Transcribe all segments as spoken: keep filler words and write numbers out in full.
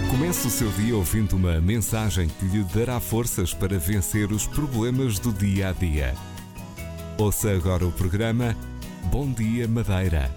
Comece o seu dia ouvindo uma mensagem que lhe dará forças para vencer os problemas do dia a dia. Ouça agora o programa Bom Dia Madeira.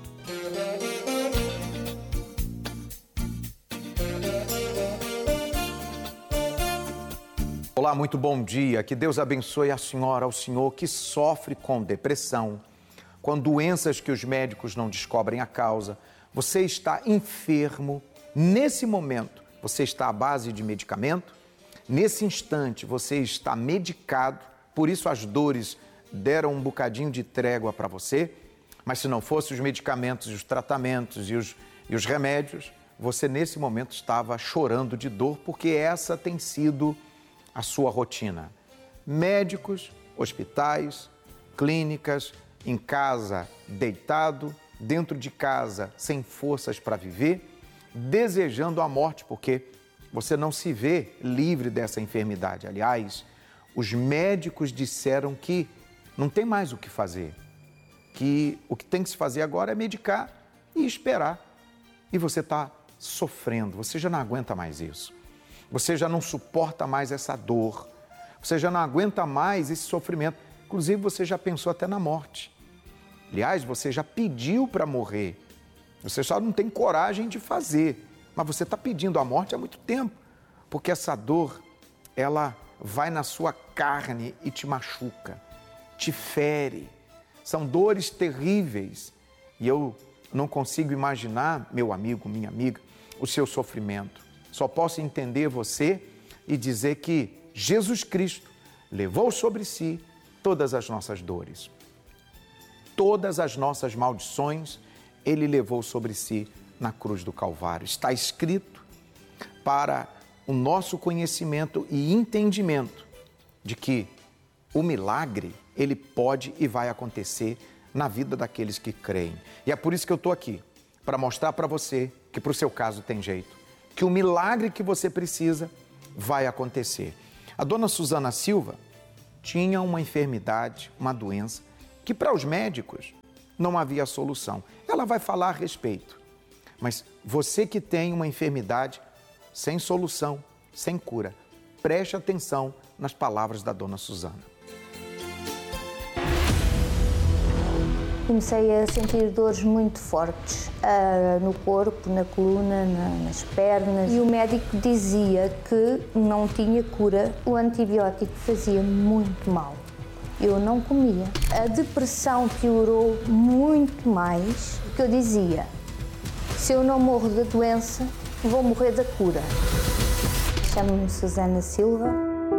Olá, muito bom dia. Que Deus abençoe a senhora, ao senhor que sofre com depressão, com doenças que os médicos não descobrem a causa. Você está enfermo. Nesse momento, você está à base de medicamento. Nesse instante, você está medicado. Por isso as dores deram um bocadinho de trégua para você. Mas se não fossem os medicamentos, os tratamentos e os, e os remédios, você nesse momento estava chorando de dor, porque essa tem sido a sua rotina. Médicos, hospitais, clínicas, em casa deitado, dentro de casa sem forças para viver, desejando a morte, porque você não se vê livre dessa enfermidade. Aliás, os médicos disseram que não tem mais o que fazer, que o que tem que se fazer agora é medicar e esperar. E você está sofrendo, você já não aguenta mais isso. Você já não suporta mais essa dor, você já não aguenta mais esse sofrimento. Inclusive, você já pensou até na morte. Aliás, você já pediu para morrer. Você só não tem coragem de fazer, mas você está pedindo a morte há muito tempo, porque essa dor, ela vai na sua carne e te machuca, te fere. São dores terríveis e eu não consigo imaginar, meu amigo, minha amiga, o seu sofrimento. Só posso entender você e dizer que Jesus Cristo levou sobre si todas as nossas dores. Todas as nossas maldições, Ele levou sobre si na cruz do Calvário. Está escrito para o nosso conhecimento e entendimento de que o milagre, ele pode e vai acontecer na vida daqueles que creem. E é por isso que eu estou aqui, para mostrar para você que para o seu caso tem jeito, que o milagre que você precisa vai acontecer. A dona Suzana Silva tinha uma enfermidade, uma doença, que para os médicos não havia solução. Ela vai falar a respeito. Mas você que tem uma enfermidade sem solução, sem cura, preste atenção nas palavras da dona Suzana. Comecei a sentir dores muito fortes uh, no corpo, na coluna, na, nas pernas. E o médico dizia que não tinha cura. O antibiótico fazia muito mal. Eu não comia. A depressão piorou muito mais, que eu dizia, se eu não morro da doença, vou morrer da cura. Chamo-me Suzana Silva.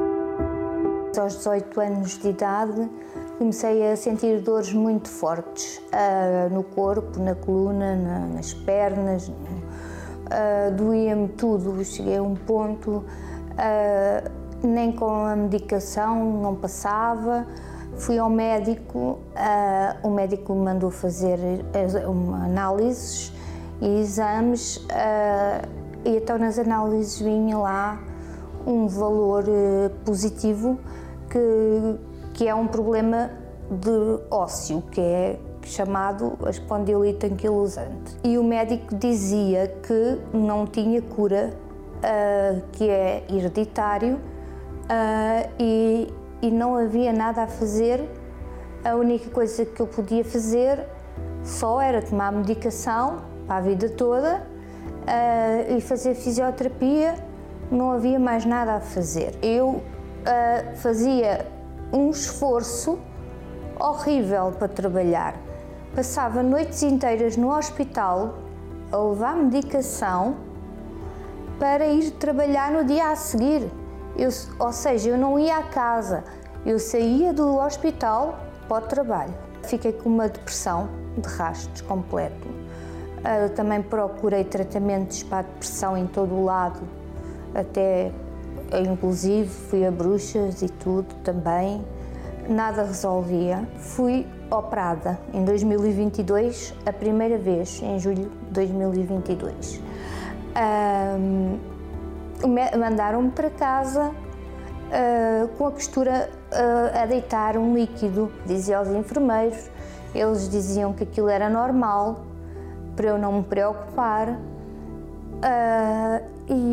Aos dezoito anos de idade, comecei a sentir dores muito fortes uh, no corpo, na coluna, na, nas pernas. Uh, doía-me tudo. Cheguei a um ponto, uh, nem com a medicação não passava. Fui ao médico, uh, o médico me mandou fazer uh, análises e exames, uh, e então nas análises vinha lá um valor uh, positivo que, que é um problema de ósseo, que é chamado a espondilite anquilosante. E o médico dizia que não tinha cura, uh, que é hereditário, uh, e e não havia nada a fazer. A única coisa que eu podia fazer só era tomar medicação para a vida toda uh, e fazer fisioterapia. Não havia mais nada a fazer. Eu uh, fazia um esforço horrível para trabalhar. Passava noites inteiras no hospital a levar medicação para ir trabalhar no dia a seguir. Eu, ou seja, eu não ia à casa, eu saía do hospital para o trabalho. Fiquei com uma depressão de rastros completo. Uh, também procurei tratamentos para a depressão em todo o lado, até inclusive fui a bruxas e tudo também. Nada resolvia. Fui operada em dois mil e vinte e dois, a primeira vez, em julho de dois mil e vinte e dois. Uh, Mandaram-me para casa uh, com a costura uh, a deitar um líquido. Dizia aos enfermeiros, eles diziam que aquilo era normal, para eu não me preocupar. Uh, e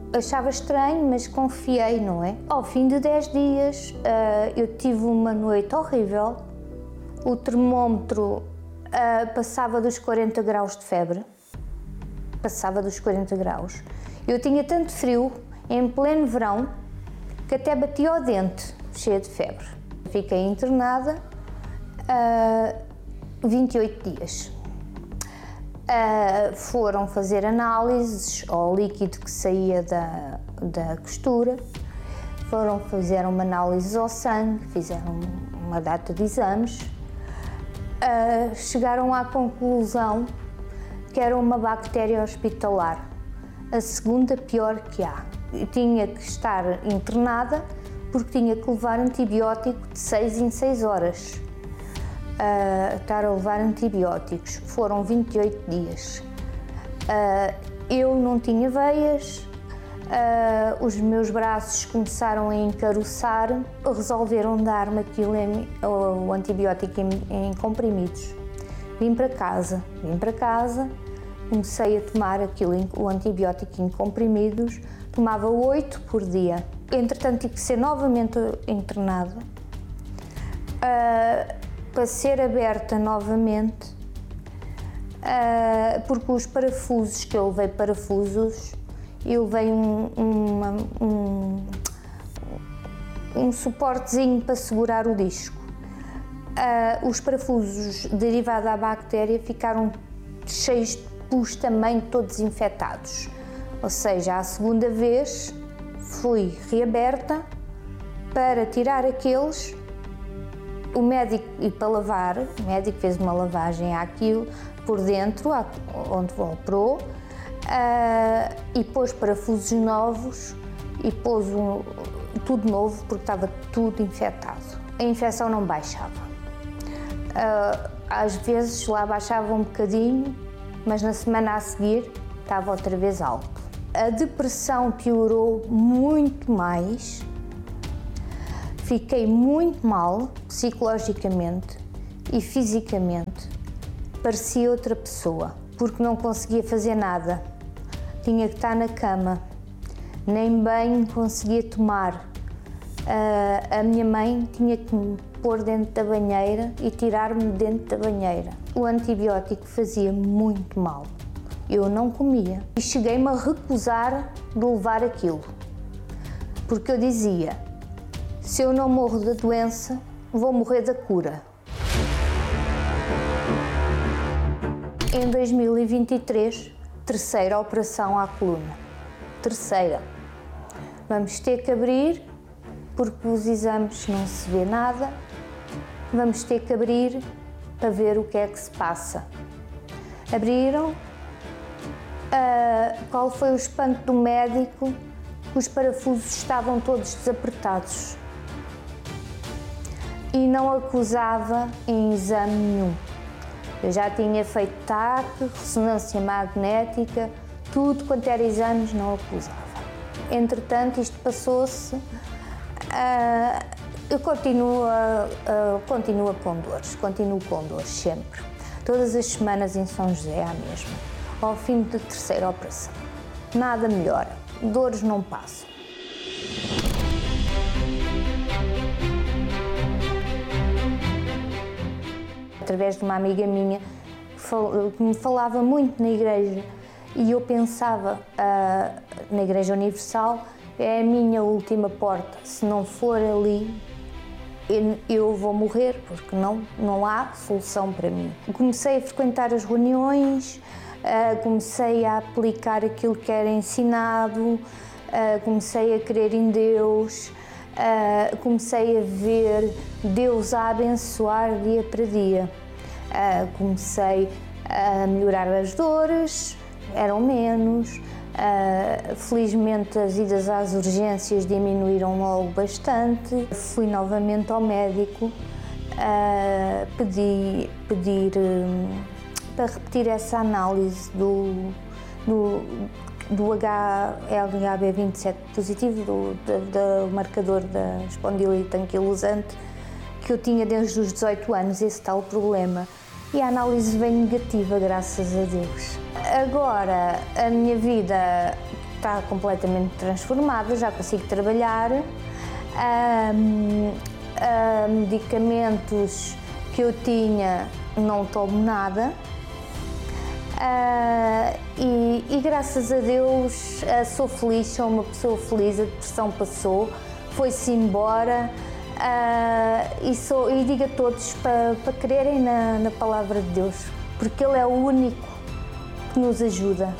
achava estranho, mas confiei, não é? Ao fim de dez dias, uh, eu tive uma noite horrível. O termómetro uh, passava dos quarenta graus de febre. Passava dos quarenta graus. Eu tinha tanto frio, em pleno verão, que até batia ao dente, cheia de febre. Fiquei internada uh, vinte e oito dias. Uh, foram fazer análises ao líquido que saía da, da costura, foram fazer uma análise ao sangue, fizeram uma data de exames, uh, chegaram à conclusão que era uma bactéria hospitalar, a segunda pior que há. Eu tinha que estar internada porque tinha que levar antibiótico de seis em seis horas. Uh, estar a levar antibióticos. Foram vinte e oito dias. Uh, eu não tinha veias, uh, os meus braços começaram a encaroçar, resolveram dar-me aquilo em, o antibiótico em, em comprimidos. Vim para casa, vim para casa, comecei a tomar aquilo, o antibiótico em comprimidos, tomava oito por dia. Entretanto, tive que ser novamente internada. Uh, para ser aberta novamente, uh, porque os parafusos, que eu levei parafusos, eu levei um, uma, um, um suportezinho para segurar o disco. Uh, os parafusos derivados da bactéria ficaram cheios de pus também, todos infectados. Ou seja, a segunda vez fui reaberta para tirar aqueles. O médico, e para lavar, o médico fez uma lavagem àquilo por dentro, onde operou, uh, e pôs parafusos novos e pôs um, tudo novo, porque estava tudo infectado. A infecção não baixava. Uh, às vezes lá baixava um bocadinho, mas na semana a seguir estava outra vez alto. A depressão piorou muito mais. Fiquei muito mal, psicologicamente e fisicamente. Parecia outra pessoa, porque não conseguia fazer nada. Tinha que estar na cama, nem banho conseguia tomar. Uh, a minha mãe tinha que me pôr dentro da banheira e tirar-me dentro da banheira. O antibiótico fazia muito mal. Eu não comia e cheguei-me a recusar de levar aquilo, porque eu dizia: se eu não morro da doença, vou morrer da cura. Em dois mil e vinte e três, terceira operação à coluna. Terceira. Vamos ter que abrir, porque os exames não se vê nada. Vamos ter que abrir para ver o que é que se passa. Abriram. Uh, qual foi o espanto do médico? Os parafusos estavam todos desapertados. E não acusava em exame nenhum. Eu já tinha feito T A C, ressonância magnética, tudo quanto era exames não acusava. Entretanto, isto passou-se, uh, eu continuo, uh, continuo com dores, continuo com dores sempre. Todas as semanas em São José há mesmo, ao fim da terceira operação. Nada melhora, dores não passam. Através de uma amiga minha que me falava muito na igreja, e eu pensava, uh, na Igreja Universal é a minha última porta, se não for ali eu vou morrer, porque não, não há solução para mim. Comecei a frequentar as reuniões, uh, comecei a aplicar aquilo que era ensinado, uh, comecei a crer em Deus, uh, comecei a ver Deus a abençoar dia para dia. Uh, comecei a melhorar as dores, eram menos. Uh, felizmente as idas às urgências diminuíram logo bastante. Fui novamente ao médico, uh, pedi, pedir um, para repetir essa análise do, do, do H L A B vinte e sete positivo, do, do, do marcador da espondilite anquilosante, que eu tinha desde os dezoito anos, esse tal problema. E a análise veio negativa, graças a Deus. Agora, a minha vida está completamente transformada, já consigo trabalhar. Um, um, medicamentos que eu tinha, não tomo nada. Uh, e, e graças a Deus uh, sou feliz, sou uma pessoa feliz, a depressão passou, foi-se embora. Uh, e, sou, e digo a todos para, para crerem na, na palavra de Deus, porque Ele é o único que nos ajuda.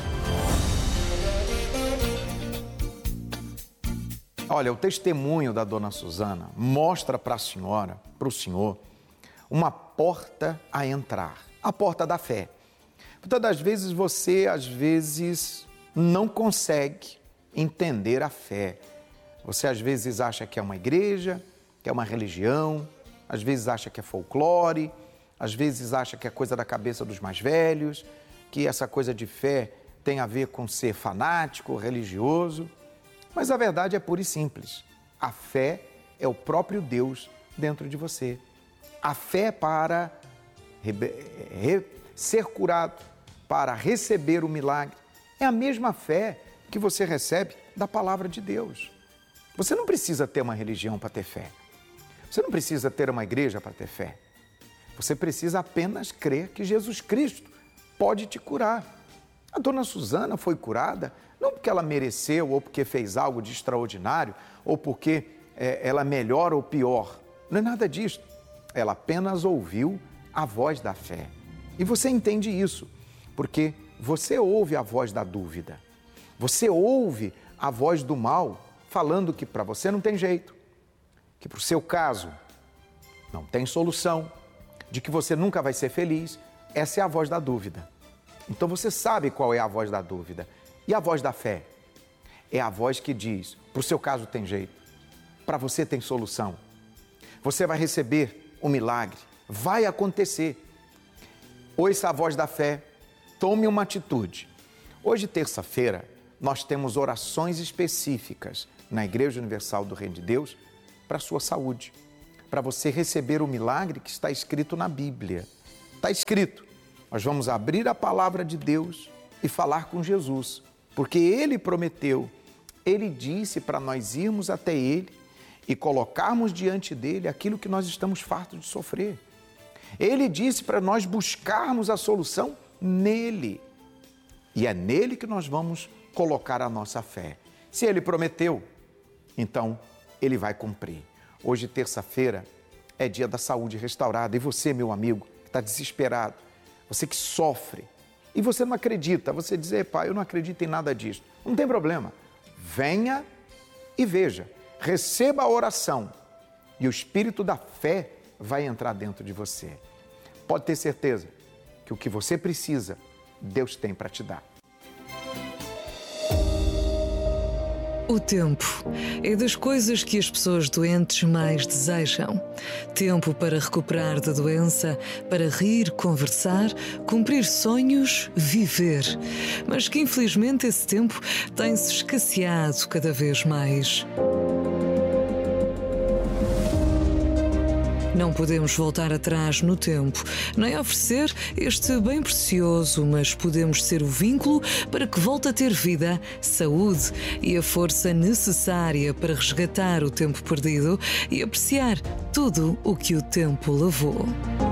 Olha, o testemunho da dona Suzana mostra para a senhora, para o senhor, uma porta a entrar, a porta da fé. Muitas das vezes você, às vezes, não consegue entender a fé. Você, às vezes, acha que é uma igreja, que é uma religião, às vezes acha que é folclore, às vezes acha que é coisa da cabeça dos mais velhos, que essa coisa de fé tem a ver com ser fanático, religioso. Mas a verdade é pura e simples. A fé é o próprio Deus dentro de você. A fé para ser curado, para receber o milagre, é a mesma fé que você recebe da palavra de Deus. Você não precisa ter uma religião para ter fé. Você não precisa ter uma igreja para ter fé. Você precisa apenas crer que Jesus Cristo pode te curar. A dona Suzana foi curada não porque ela mereceu ou porque fez algo de extraordinário ou porque é, ela é melhor ou pior. Não é nada disso. Ela apenas ouviu a voz da fé. E você entende isso, porque você ouve a voz da dúvida. Você ouve a voz do mal falando que para você não tem jeito, que para o seu caso não tem solução, de que você nunca vai ser feliz. Essa é a voz da dúvida. Então você sabe qual é a voz da dúvida. E a voz da fé? É a voz que diz, para o seu caso tem jeito, para você tem solução. Você vai receber um milagre, vai acontecer. Ouça a voz da fé, tome uma atitude. Hoje, terça-feira, nós temos orações específicas na Igreja Universal do Reino de Deus para a sua saúde, para você receber o milagre que está escrito na Bíblia. Está escrito, nós vamos abrir a palavra de Deus e falar com Jesus, porque Ele prometeu, Ele disse para nós irmos até Ele e colocarmos diante dEle aquilo que nós estamos fartos de sofrer. Ele disse para nós buscarmos a solução nele. E é nele que nós vamos colocar a nossa fé. Se Ele prometeu, então Ele vai cumprir. Hoje, terça-feira, é dia da saúde restaurada. E você, meu amigo, que está desesperado, você que sofre, e você não acredita, você diz, pai, eu não acredito em nada disso. Não tem problema. Venha e veja. Receba a oração e o espírito da fé vai entrar dentro de você. Pode ter certeza que o que você precisa, Deus tem para te dar. O tempo é das coisas que as pessoas doentes mais desejam. Tempo para recuperar da doença, para rir, conversar, cumprir sonhos, viver. Mas que infelizmente esse tempo tem-se escasseado cada vez mais. Não podemos voltar atrás no tempo, nem oferecer este bem precioso, mas podemos ser o vínculo para que volte a ter vida, saúde e a força necessária para resgatar o tempo perdido e apreciar tudo o que o tempo levou.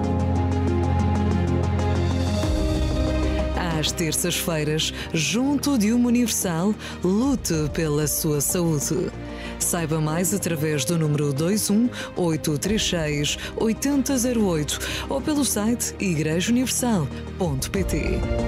Às terças-feiras, junto de uma Universal, lute pela sua saúde. Saiba mais através do número dois um oito três seis oito zero zero oito ou pelo site igreja universal ponto pt.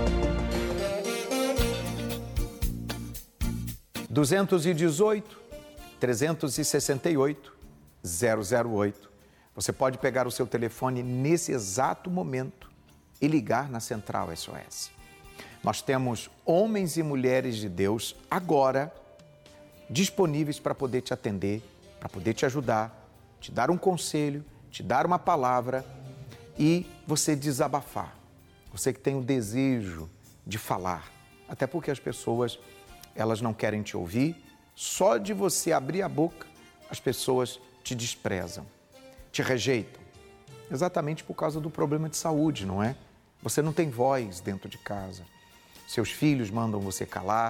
dois um oito, três seis oito, zero zero oito. Você pode pegar o seu telefone nesse exato momento e ligar na Central S O S. Nós temos homens e mulheres de Deus agora disponíveis para poder te atender, para poder te ajudar, te dar um conselho, te dar uma palavra e você desabafar. Você que tem o desejo de falar, até porque as pessoas, elas não querem te ouvir, só de você abrir a boca, as pessoas te desprezam, te rejeitam, exatamente por causa do problema de saúde, não é? Você não tem voz dentro de casa, seus filhos mandam você calar,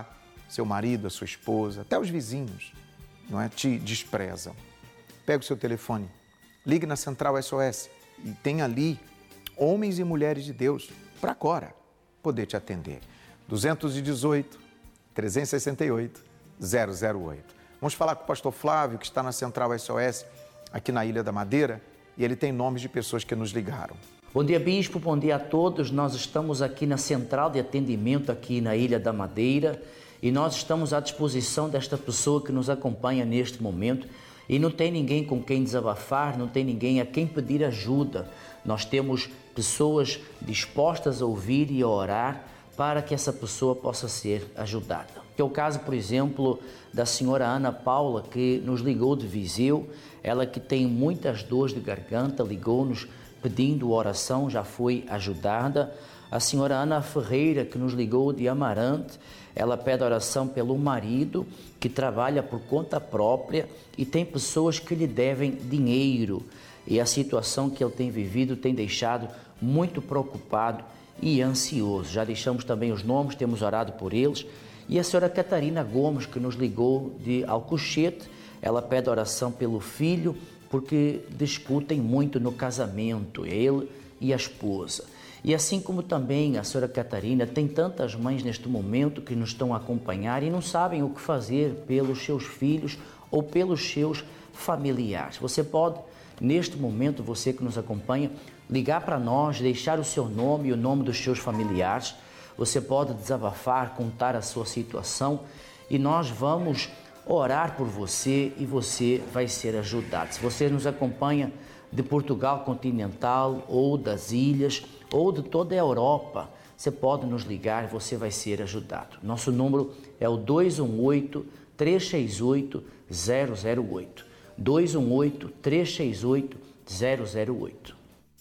seu marido, a sua esposa, até os vizinhos, não é? Te desprezam. Pega o seu telefone, ligue na Central S O S e tem ali homens e mulheres de Deus para agora poder te atender. dois um oito, três seis oito, zero zero oito. Vamos falar com o pastor Flávio, que está na Central S O S, aqui na Ilha da Madeira, e ele tem nomes de pessoas que nos ligaram. Bom dia, Bispo, bom dia a todos. Nós estamos aqui na Central de Atendimento, aqui na Ilha da Madeira, e nós estamos à disposição desta pessoa que nos acompanha neste momento, e não tem ninguém com quem desabafar, não tem ninguém a quem pedir ajuda. Nós temos pessoas dispostas a ouvir e a orar para que essa pessoa possa ser ajudada. Que é o caso, por exemplo, da senhora Ana Paula, que nos ligou de Viseu, ela que tem muitas dores de garganta, ligou-nos pedindo oração, já foi ajudada. A senhora Ana Ferreira, que nos ligou de Amarante, ela pede oração pelo marido, que trabalha por conta própria e tem pessoas que lhe devem dinheiro. E a situação que ele tem vivido tem deixado muito preocupado e ansioso. Já deixamos também os nomes, temos orado por eles. E a senhora Catarina Gomes, que nos ligou de Alcochete, ela pede oração pelo filho, porque discutem muito no casamento, ele e a esposa. E assim como também a senhora Catarina, tem tantas mães neste momento que nos estão a acompanhar e não sabem o que fazer pelos seus filhos ou pelos seus familiares. Você pode, neste momento, você que nos acompanha, ligar para nós, deixar o seu nome e o nome dos seus familiares. Você pode desabafar, contar a sua situação e nós vamos orar por você e você vai ser ajudado. Se você nos acompanha de Portugal continental ou das ilhas ou de toda a Europa, você pode nos ligar e você vai ser ajudado. Nosso número é o dois um oito, três seis oito, zero zero oito. dois um oito, três seis oito, zero zero oito.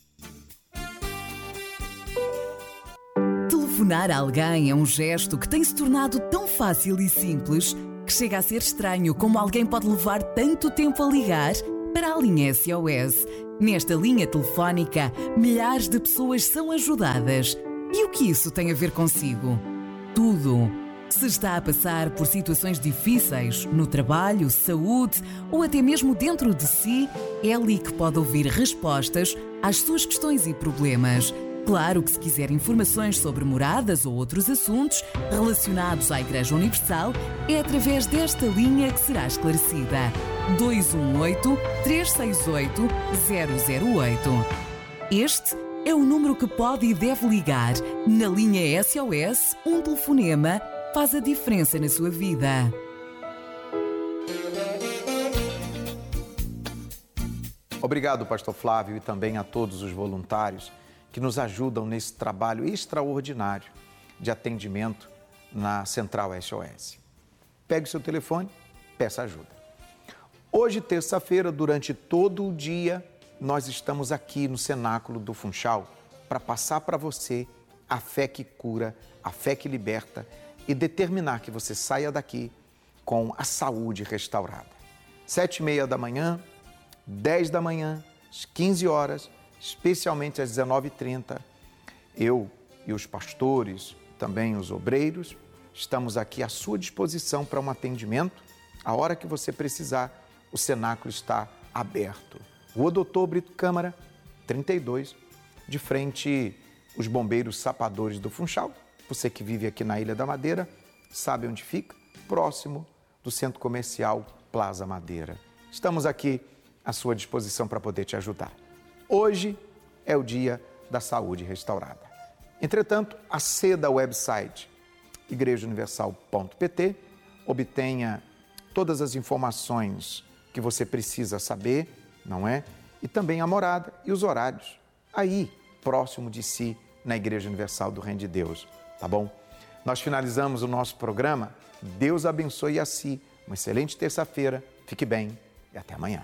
Telefonar a alguém é um gesto que tem se tornado tão fácil e simples que chega a ser estranho como alguém pode levar tanto tempo a ligar para a linha S O S. Nesta linha telefónica, milhares de pessoas são ajudadas. E o que isso tem a ver consigo? Tudo. Se está a passar por situações difíceis, no trabalho, saúde ou até mesmo dentro de si, é ali que pode ouvir respostas às suas questões e problemas. Claro que se quiser informações sobre moradas ou outros assuntos relacionados à Igreja Universal, é através desta linha que será esclarecida. dois um oito, três seis oito, zero zero oito. Este é o número que pode e deve ligar. Na linha S O S, um telefonema faz a diferença na sua vida. Obrigado, pastor Flávio, e também a todos os voluntários que nos ajudam nesse trabalho extraordinário de atendimento na Central S O S. Pegue o seu telefone, peça ajuda. Hoje, terça-feira, durante todo o dia, nós estamos aqui no Cenáculo do Funchal para passar para você a fé que cura, a fé que liberta e determinar que você saia daqui com a saúde restaurada. Sete e meia da manhã, dez da manhã, às quinze horas, especialmente às dezenove e trinta, eu e os pastores, também os obreiros, estamos aqui à sua disposição para um atendimento. A hora que você precisar, o cenáculo está aberto. Rua Doutor Brito Câmara, trinta e dois, de frente os bombeiros sapadores do Funchal. Você que vive aqui na Ilha da Madeira, sabe onde fica? Próximo do Centro Comercial Plaza Madeira. Estamos aqui à sua disposição para poder te ajudar. Hoje é o dia da saúde restaurada. Entretanto, aceda ao website igreja universal ponto p t, obtenha todas as informações que você precisa saber, não é? E também a morada e os horários, aí, próximo de si, na Igreja Universal do Reino de Deus, tá bom? Nós finalizamos o nosso programa. Deus abençoe a si. Uma excelente terça-feira. Fique bem e até amanhã.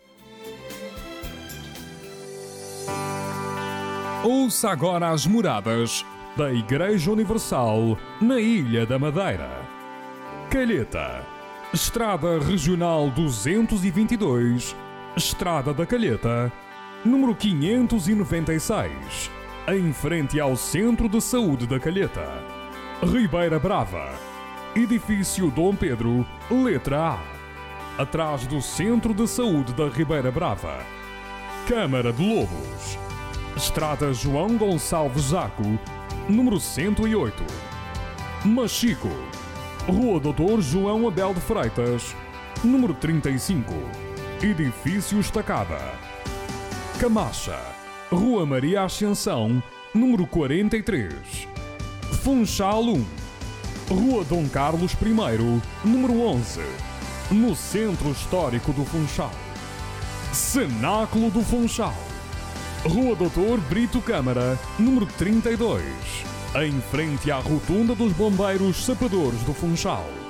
Ouça agora as moradas da Igreja Universal na Ilha da Madeira. Calheta, Estrada Regional duzentos e vinte e dois, Estrada da Calheta, número quinhentos e noventa e seis, em frente ao Centro de Saúde da Calheta. Ribeira Brava, Edifício Dom Pedro, letra A, atrás do Centro de Saúde da Ribeira Brava. Câmara de Lobos, Estrada João Gonçalves Zaco, número cento e oito. Machico, Rua Doutor João Abel de Freitas, número trinta e cinco. Edifício Estacada. Camacha, Rua Maria Ascensão, número quarenta e três. Funchal um, Rua Dom Carlos I, número onze, no Centro Histórico do Funchal. Cenáculo do Funchal, Rua Doutor Brito Câmara, número trinta e dois, em frente à Rotunda dos Bombeiros Sapadores do Funchal.